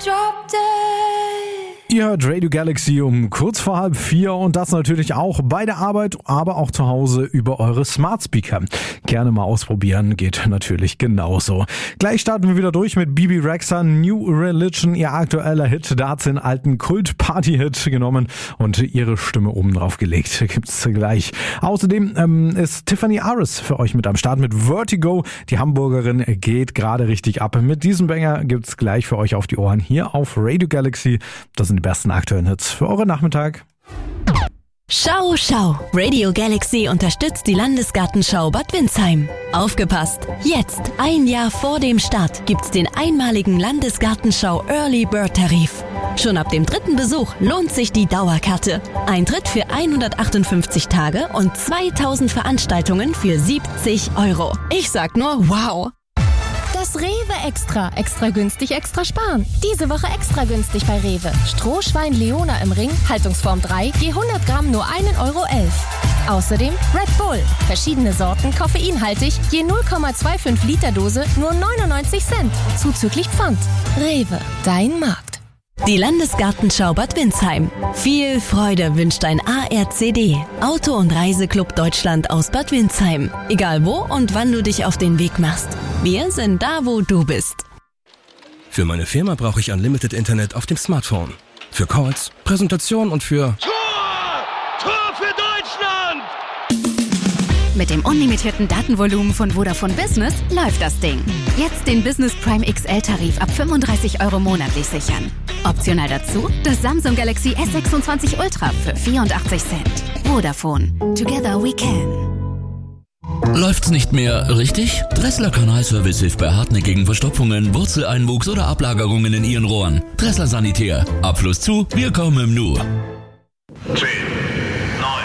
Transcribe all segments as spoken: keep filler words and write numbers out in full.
drop dead. Ihr hört Radio Galaxy um kurz vor halb vier und das natürlich auch bei der Arbeit, aber auch zu Hause über eure Smart Speaker. Gerne mal ausprobieren, geht natürlich genauso. Gleich starten wir wieder durch mit Bibi Rexha, New Religion, ihr aktueller Hit. Da hat sie einen alten Kult-Party-Hit genommen und ihre Stimme oben drauf gelegt. Gibt's gleich. Außerdem ähm, ist Tiffany Aris für euch mit am Start mit Vertigo. Die Hamburgerin geht gerade richtig ab. Mit diesem Banger gibt's gleich für euch auf die Ohren hier auf Radio Galaxy. Das sind die besten aktuellen Hits für euren Nachmittag. Schau, schau! Radio Galaxy unterstützt die Landesgartenschau Bad Windsheim. Aufgepasst! Jetzt, ein Jahr vor dem Start, gibt's den einmaligen Landesgartenschau Early Bird Tarif. Schon ab dem dritten Besuch lohnt sich die Dauerkarte. Eintritt für hundertachtundfünfzig Tage und zweitausend Veranstaltungen für siebzig Euro. Ich sag nur wow! Das Rewe Extra. Extra günstig, extra sparen. Diese Woche extra günstig bei Rewe. Strohschwein Leona im Ring, Haltungsform drei, je hundert Gramm nur ein Euro elf. Außerdem Red Bull. Verschiedene Sorten, koffeinhaltig, je null Komma fünfundzwanzig Liter Dose, nur neunundneunzig Cent. Zuzüglich Pfand. Rewe, dein Markt. Die Landesgartenschau Bad Windsheim. Viel Freude wünscht ein A R C D, Auto- und Reiseclub Deutschland aus Bad Windsheim. Egal wo und wann du dich auf den Weg machst. Wir sind da, wo du bist. Für meine Firma brauche ich Unlimited Internet auf dem Smartphone. Für Calls, Präsentation und für... Tor! Tor für Deutschland! Mit dem unlimitierten Datenvolumen von Vodafone Business läuft das Ding. Jetzt den Business Prime X L-Tarif ab fünfunddreißig Euro monatlich sichern. Optional dazu das Samsung Galaxy S sechsundzwanzig Ultra für vierundachtzig Cent. Vodafone. Together we can. Läuft's nicht mehr richtig? Dressler Kanalservice hilft bei hartnäckigen Verstopfungen, Wurzeleinwuchs oder Ablagerungen in Ihren Rohren. Dressler Sanitär. Abfluss zu, wir kommen im Nu. zehn, neun,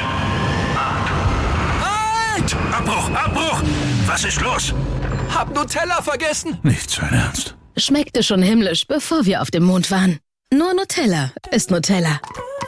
acht. Halt! Abbruch, Abbruch! Was ist los? Hab Nutella vergessen. Nicht sein Ernst. Schmeckte schon himmlisch, bevor wir auf dem Mond waren. Nur Nutella ist Nutella.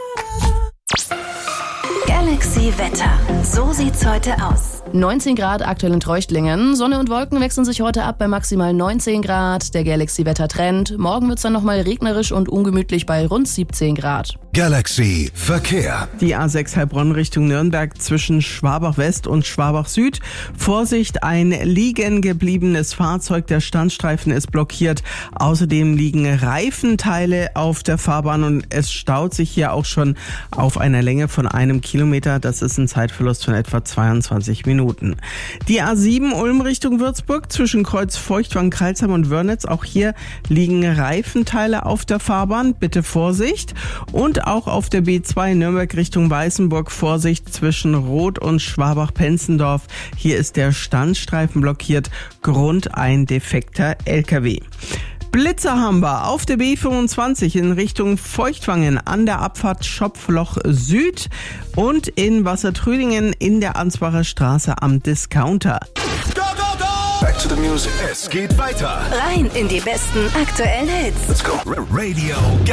Galaxy Wetter. So sieht's heute aus. neunzehn Grad aktuell in Treuchtlingen. Sonne und Wolken wechseln sich heute ab bei maximal neunzehn Grad. Der Galaxy-Wetter-Trend. Morgen wird's dann nochmal regnerisch und ungemütlich bei rund siebzehn Grad. Galaxy Verkehr. Die A sechs Heilbronn Richtung Nürnberg zwischen Schwabach West und Schwabach Süd. Vorsicht, ein liegen gebliebenes Fahrzeug. Der Standstreifen ist blockiert. Außerdem liegen Reifenteile auf der Fahrbahn und es staut sich hier auch schon auf einer Länge von einem Kilometer. Das ist ein Zeitverlust von etwa zweiundzwanzig Minuten. Die A sieben Ulm Richtung Würzburg zwischen Kreuz Feuchtwangen, Crailsheim und Wörnitz. Auch hier liegen Reifenteile auf der Fahrbahn. Bitte Vorsicht. Und auch auf der B zwei Nürnberg Richtung Weißenburg Vorsicht zwischen Roth und Schwabach-Penzendorf. Hier ist der Standstreifen blockiert. Grund ein defekter L K W. Blitzer haben wir auf der B fünfundzwanzig in Richtung Feuchtwangen an der Abfahrt Schopfloch Süd und in Wassertrüdingen in der Ansbacher Straße am Discounter. Go, go, go! Back to the music. Es geht weiter. Rein in die besten aktuellen Hits. Let's go. Radio